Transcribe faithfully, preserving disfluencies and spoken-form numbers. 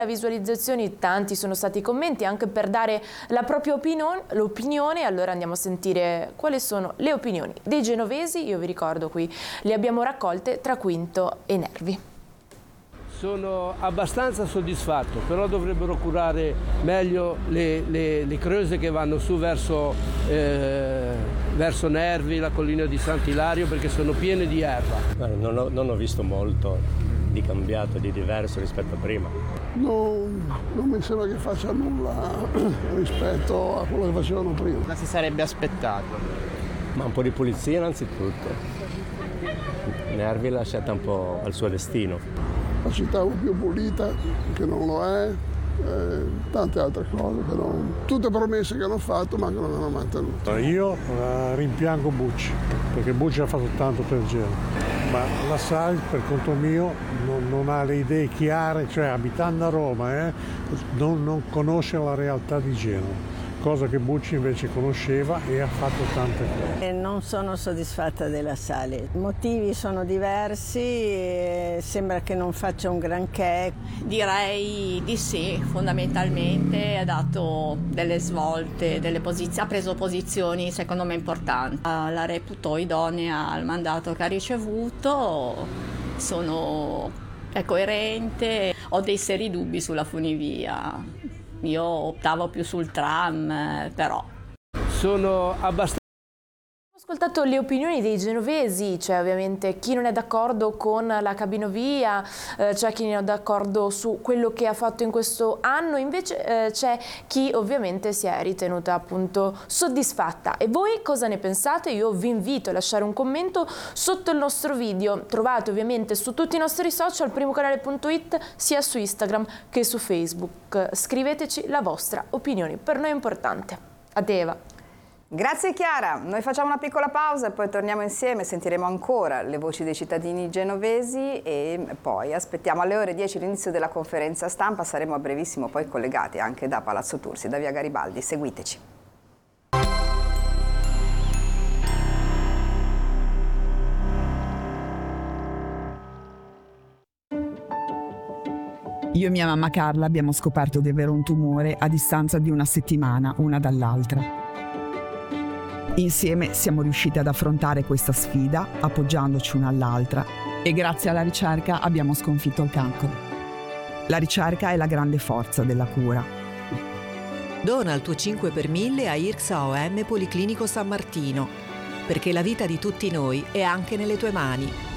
Visualizzazioni, tanti sono stati i commenti anche per dare la propria opinione, l'opinione. Allora andiamo a sentire quali sono le opinioni dei genovesi. Io vi ricordo qui le abbiamo raccolte tra Quinto e Nervi. Sono abbastanza soddisfatto, però dovrebbero curare meglio le, le, le creuse che vanno su verso, eh, verso Nervi, la collina di Sant'Ilario, perché sono piene di erba. Non ho, non ho visto molto di cambiato, di diverso rispetto a prima. No, non mi sembra che faccia nulla rispetto a quello che facevano prima. Ma si sarebbe aspettato? Ma un po' di pulizia innanzitutto. Nervi l'ha lasciata un po' al suo destino. La città un po' più pulita, che non lo è, eh, tante altre cose che non... Tutte promesse che hanno fatto ma che non hanno mantenuto. Io uh, rimpiango Bucci, perché Bucci ha fatto tanto per Genova. Ma la S A L per conto mio non, non ha le idee chiare, cioè abitando a Roma eh, non, non conosce la realtà di Genova, cosa che Bucci invece conosceva e ha fatto tante cose. E non sono soddisfatta della S A L. I motivi sono diversi, e sembra che non faccia un granché. Direi di sì, fondamentalmente ha dato delle svolte, delle posizioni, ha preso posizioni secondo me importanti. La reputo idonea al mandato che ha ricevuto, sono, è coerente, ho dei seri dubbi sulla funivia. Io optavo più sul tram, però. Sono abbastanza... Ho ascoltato le opinioni dei genovesi, c'è ovviamente chi non è d'accordo con la cabinovia, eh, c'è chi non è d'accordo su quello che ha fatto in questo anno, invece eh, c'è chi ovviamente si è ritenuta appunto soddisfatta. E voi cosa ne pensate? Io vi invito a lasciare un commento sotto il nostro video, trovate ovviamente su tutti i nostri social, primocanale punto it, sia su Instagram che su Facebook. Scriveteci la vostra opinione, per noi è importante. A te Eva. Grazie Chiara, noi facciamo una piccola pausa e poi torniamo insieme, sentiremo ancora le voci dei cittadini genovesi e poi aspettiamo alle ore dieci l'inizio della conferenza stampa, saremo a brevissimo poi collegati anche da Palazzo Tursi, da via Garibaldi, seguiteci. Io e mia mamma Carla abbiamo scoperto di avere un tumore a distanza di una settimana una dall'altra. Insieme siamo riusciti ad affrontare questa sfida, appoggiandoci una all'altra, e grazie alla ricerca abbiamo sconfitto il cancro. La ricerca è la grande forza della cura. Dona il tuo cinque per mille a I R C S A O M Policlinico San Martino, perché la vita di tutti noi è anche nelle tue mani.